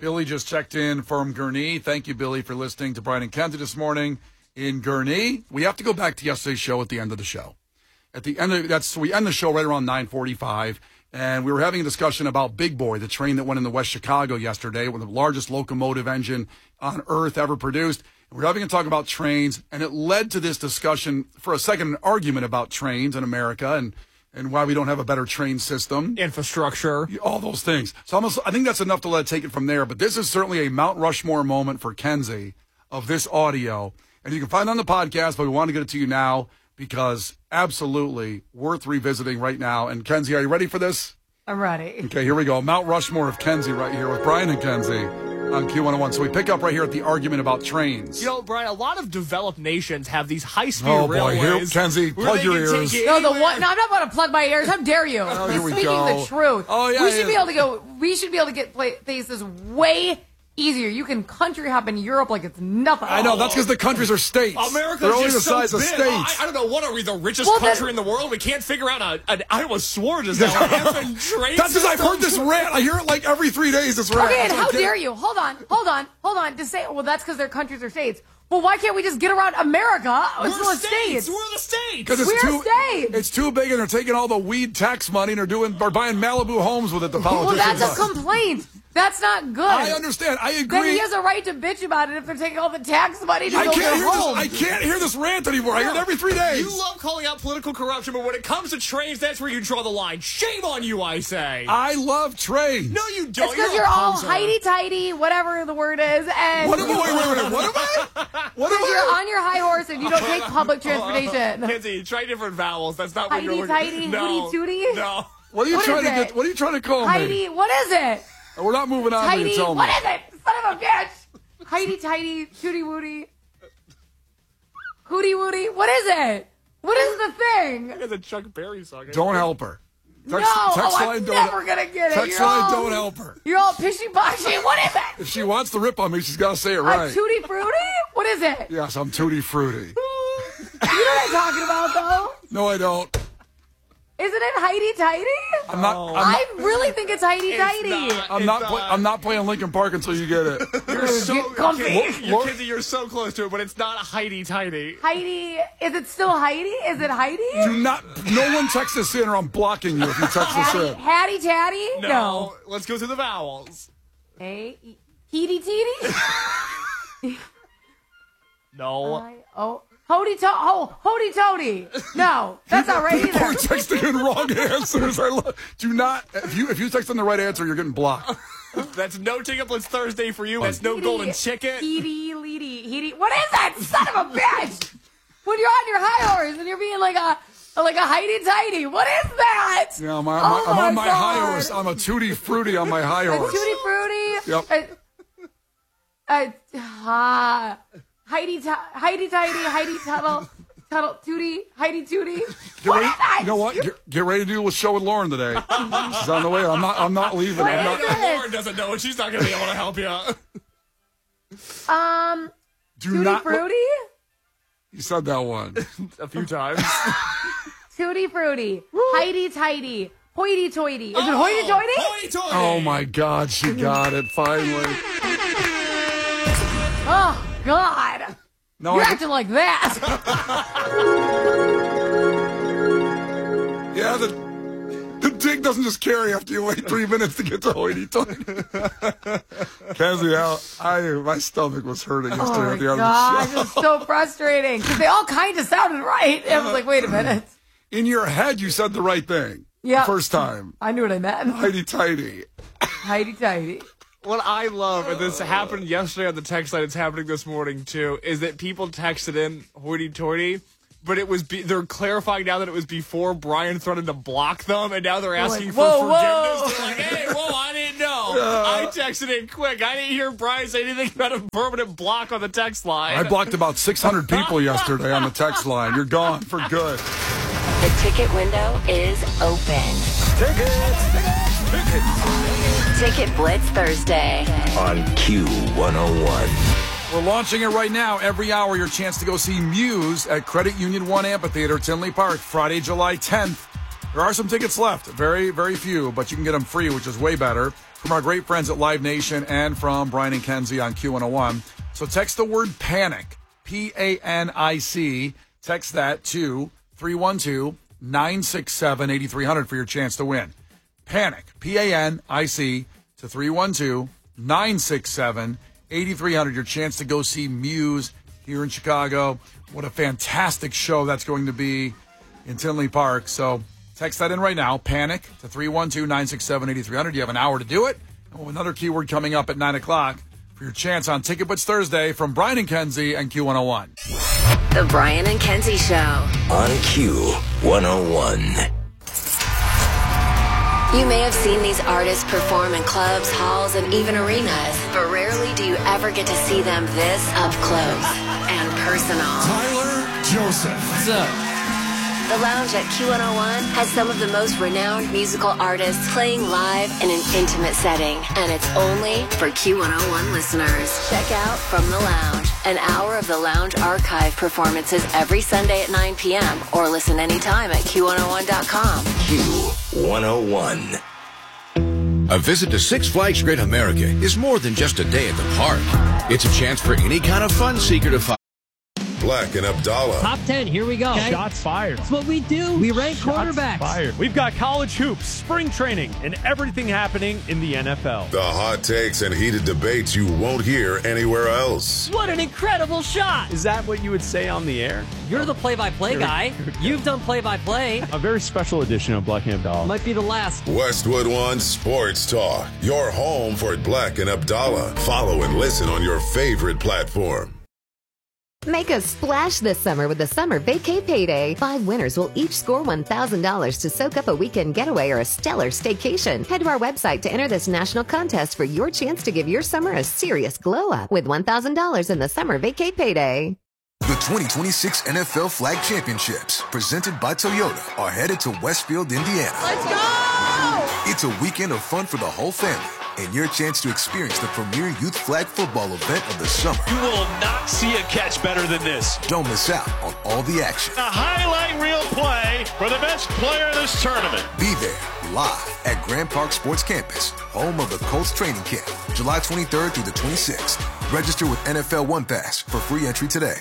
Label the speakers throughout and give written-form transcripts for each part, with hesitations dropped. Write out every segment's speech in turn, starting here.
Speaker 1: Billy just checked in from Gurnee. Thank you, Billy, for listening to Brian and Kenzie this morning in Gurnee. We have to go back to yesterday's show at the end of the show. At the end of we end the show right around 9:45, and we were having a discussion about Big Boy, the train that went into West Chicago yesterday, with the largest locomotive engine on Earth ever produced. And we were having a talk about trains, and it led to this discussion for a second, an argument about trains in America and why we don't have a better train system.
Speaker 2: Infrastructure.
Speaker 1: All those things. So I think that's enough to let it take it from there. But this is certainly a Mount Rushmore moment for Kenzie of this audio. And you can find it on the podcast, but we want to get it to you now because absolutely worth revisiting right now. And Kenzie, are you ready for this?
Speaker 3: I'm ready.
Speaker 1: Okay, here we go. Mount Rushmore of Kenzie right here with Brian and Kenzie on Q101. So we pick up right here at the argument about trains.
Speaker 2: You know, Brian, a lot of developed nations have these high-speed
Speaker 1: Oh,
Speaker 2: railways.
Speaker 1: boy. Here, Kenzie, plug your ears.
Speaker 3: No, I'm not about to plug my ears. How dare you?
Speaker 1: Oh, here we
Speaker 3: Speaking
Speaker 1: go.
Speaker 3: the truth.
Speaker 1: Oh, yeah,
Speaker 3: we should be able to get places way easier. You can country hop in Europe like it's nothing.
Speaker 1: I know, that's because the countries are states.
Speaker 2: America's
Speaker 1: They're only
Speaker 2: just
Speaker 1: the size
Speaker 2: so
Speaker 1: of
Speaker 2: big.
Speaker 1: states.
Speaker 2: I don't know, what are we, the richest country in the world? We can't figure out an Iowa Sword is now a effing train.
Speaker 1: That's because I've heard this rant. I hear it like every 3 days, this rant.
Speaker 3: Okay, and how dare you? Hold on. To say, well, that's because their countries are states. Well, why can't we just get around America? It's still states.
Speaker 2: We're the states.
Speaker 1: Because it's too big, and they're taking all the weed tax money, and they're buying Malibu homes with it, the politicians.
Speaker 3: Well, that's a complaint. That's not good.
Speaker 1: I understand. I agree.
Speaker 3: Then he has a right to bitch about it if they're taking all the tax money to build their homes.
Speaker 1: I can't hear this rant anymore. I hear it every 3 days.
Speaker 2: You love calling out political corruption, but when it comes to trains, that's where you draw the line. Shame on you, I say.
Speaker 1: I love trains.
Speaker 2: No, you don't.
Speaker 3: It's because you're all highty-tighty, whatever the word is, and
Speaker 1: wait. What am I?
Speaker 3: You're on your high horse and you don't take public transportation.
Speaker 2: Kenzie, try different vowels. That's not what you're looking
Speaker 3: Highty-tighty, hooty-tooty?
Speaker 2: No.
Speaker 1: What are you trying to call me?
Speaker 3: Heidi, what is it?
Speaker 1: We're not moving on.
Speaker 3: Tidy, what is it? Son of a bitch. Highty-tighty, tooty-wooty. Hooty-wooty, what is it? What is the thing?
Speaker 2: It's a Chuck Berry song.
Speaker 1: Don't help her.
Speaker 3: I'm never going to get it.
Speaker 1: Text line, don't help her.
Speaker 3: You're all pishy-poshy. What is it?
Speaker 1: If she wants to rip on me, she's got to say it right.
Speaker 3: Tutti-fruity? What is it?
Speaker 1: Yes, I'm tutti-fruity.
Speaker 3: You know what I'm talking about, though?
Speaker 1: No, I don't.
Speaker 3: Isn't it Heidi-tighty? I really think it's Heidi-tighty.
Speaker 1: I'm not playing Linkin Park until you get it.
Speaker 2: You're so
Speaker 3: comfy.
Speaker 2: You're so close to it, but it's not Heidi-tighty.
Speaker 3: Heidi, is it still Heidi? Is it Heidi?
Speaker 1: No one text us in or I'm blocking you if you text us in.
Speaker 3: Hattie-tatty? No.
Speaker 2: Let's go through the vowels.
Speaker 3: Heedy-teedy?
Speaker 2: No.
Speaker 3: Hody-tody. No, that's not right either.
Speaker 1: We're texting in wrong answers. Do not. If you text in the right answer, you're getting blocked.
Speaker 2: That's no Ticket Blitz Thursday for you. That's no golden ticket.
Speaker 3: Heedy. What is that, son of a bitch? When you're on your high horse and you're being like a Heidi-tighty. What is that?
Speaker 1: Yeah, I'm on my high horse. I'm a tutti-fruity on my high horse.
Speaker 3: Tutti-fruity?
Speaker 1: Yep.
Speaker 3: Heidi-tighty, Heidi-tuttle, Tootie, Heidi-tootie.
Speaker 1: You know what? Get ready to do a show with Lauren today. She's on the way. I'm not leaving.
Speaker 2: Lauren doesn't know, and she's not going to be able to help you.
Speaker 3: Tutti-fruity?
Speaker 1: You said that one.
Speaker 2: A few times.
Speaker 3: Tutti-fruity, Heidi-tighty, hoity-toity. Is it hoity-toity?
Speaker 2: Hoity-toity.
Speaker 1: Oh, my God. She got it, finally.
Speaker 3: Oh, God.
Speaker 1: No,
Speaker 3: You're acting like that.
Speaker 1: Yeah, the dig doesn't just carry after you wait 3 minutes to get to hoity-toity. Kenzie, my stomach was hurting yesterday at the end of the show.
Speaker 3: It was so frustrating because they all kind of sounded right. I was like, wait a minute.
Speaker 1: In your head, you said the right thing.
Speaker 3: Yeah.
Speaker 1: First time.
Speaker 3: I knew what I meant.
Speaker 1: Heidi-tighty.
Speaker 3: Heidi-tighty.
Speaker 2: What I love, and this happened yesterday on the text line, it's happening this morning too, is that people texted in hoity-toity, but they're clarifying now that it was before Brian threatened to block them, and now they're asking for forgiveness. They're like, hey, I didn't know. I texted in quick. I didn't hear Brian say anything about a permanent block on the text line.
Speaker 1: I blocked about 600 people yesterday on the text line. You're gone for good.
Speaker 4: The ticket window is open. Ticket Blitz Thursday
Speaker 5: on Q101.
Speaker 1: We're launching it right now. Every hour, your chance to go see Muse at Credit Union 1 Amphitheater, Tinley Park, Friday, July 10th. There are some tickets left. Very, very few, but you can get them free, which is way better. from our great friends at Live Nation and from Brian and Kenzie on Q101. So text the word PANIC, PANIC. Text that to 312-967-8300 for your chance to win. PANIC, PANIC, to 312-967-8300. Your chance to go see Muse here in Chicago. What a fantastic show that's going to be in Tinley Park. So text that in right now, PANIC, to 312-967-8300. You have an hour to do it. And we'll have another keyword coming up at 9 o'clock for your chance on Ticket Bits Thursday from Brian and Kenzie and Q101.
Speaker 4: The Brian and Kenzie Show
Speaker 5: on Q101.
Speaker 4: You may have seen these artists perform in clubs, halls, and even arenas, but rarely do you ever get to see them this up close and personal.
Speaker 6: Tyler Joseph.
Speaker 7: What's up?
Speaker 4: The Lounge at Q101 has some of the most renowned musical artists playing live in an intimate setting, and it's only for Q101 listeners. Check out From the Lounge, an hour of the Lounge archive performances every Sunday at 9 p.m. or listen anytime at Q101.com.
Speaker 5: Q101.
Speaker 8: A visit to Six Flags Great America is more than just a day at the park. It's a chance for any kind of fun seeker to find
Speaker 9: Black and Abdallah.
Speaker 7: Top 10, here we go.
Speaker 10: Okay. Shots fired.
Speaker 7: That's what we do. We rank quarterbacks.
Speaker 10: Fired. We've got college hoops, spring training, and everything happening in the NFL.
Speaker 9: The hot takes and heated debates you won't hear anywhere else.
Speaker 7: What an incredible shot.
Speaker 10: Is that what you would say on the air?
Speaker 7: You're the play-by-play guy. You've done play-by-play.
Speaker 10: A very special edition of Black and Abdallah.
Speaker 7: Might be the last.
Speaker 9: Westwood One Sports Talk. Your home for Black and Abdallah. Follow and listen on your favorite platform.
Speaker 11: Make a splash this summer with the Summer Vacay Payday. 5 winners will each score $1,000 to soak up a weekend getaway or a stellar staycation. Head to our website to enter this national contest for your chance to give your summer a serious glow-up with $1,000 in the Summer Vacay Payday.
Speaker 12: The 2026 NFL Flag Championships, presented by Toyota, are headed to Westfield, Indiana.
Speaker 3: Let's go!
Speaker 12: It's a weekend of fun for the whole family, and your chance to experience the premier youth flag football event of the summer.
Speaker 13: You will not see a catch better than this.
Speaker 12: Don't miss out on all the action.
Speaker 13: A highlight reel play for the best player in this tournament.
Speaker 12: Be there, live at Grand Park Sports Campus, home of the Colts training camp, July 23rd through the 26th. Register with NFL One Pass for free entry today.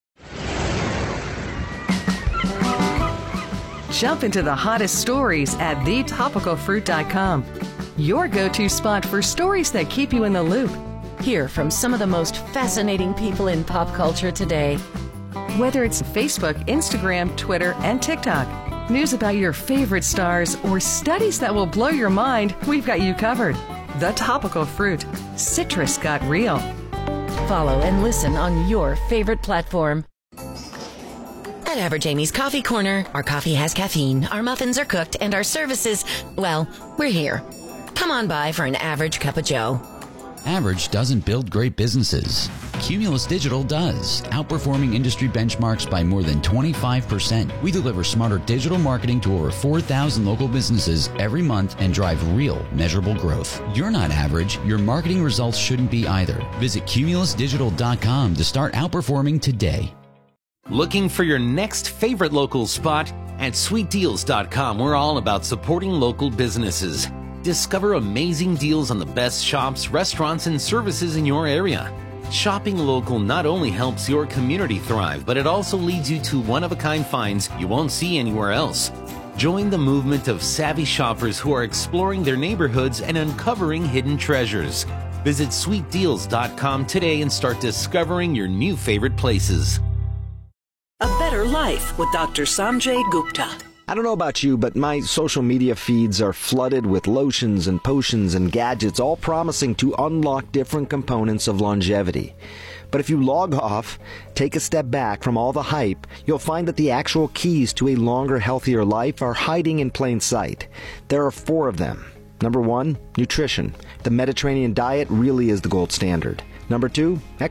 Speaker 14: Jump into the hottest stories at thetopicalfruit.com. Your go-to spot for stories that keep you in the loop. Hear from some of the most fascinating people in pop culture today. Whether it's Facebook, Instagram, Twitter, and TikTok, news about your favorite stars, or studies that will blow your mind, we've got you covered. The Topical Fruit. Citrus got real.
Speaker 15: Follow and listen on your favorite platform.
Speaker 16: At Average Amy's Coffee Corner, our coffee has caffeine, our muffins are cooked, and our services, well, we're here. Come on by for an average cup of joe.
Speaker 17: Average doesn't build great businesses. Cumulus Digital does, outperforming industry benchmarks by more than 25%. We deliver smarter digital marketing to over 4,000 local businesses every month and drive real, measurable growth. You're not average. Your marketing results shouldn't be either. Visit cumulusdigital.com to start outperforming today.
Speaker 18: Looking for your next favorite local spot? At sweetdeals.com, we're all about supporting local businesses. Discover amazing deals on the best shops, restaurants, and services in your area. Shopping local not only helps your community thrive, but it also leads you to one-of-a-kind finds you won't see anywhere else. Join the movement of savvy shoppers who are exploring their neighborhoods and uncovering hidden treasures. Visit sweetdeals.com today and start discovering your new favorite places.
Speaker 19: A better life with Dr. Sanjay Gupta.
Speaker 20: I don't know about you, but my social media feeds are flooded with lotions and potions and gadgets, all promising to unlock different components of longevity. But if you log off, take a step back from all the hype, you'll find that the actual keys to a longer, healthier life are hiding in plain sight. There are 4 of them. Number 1, nutrition. The Mediterranean diet really is the gold standard. Number 2, exercise.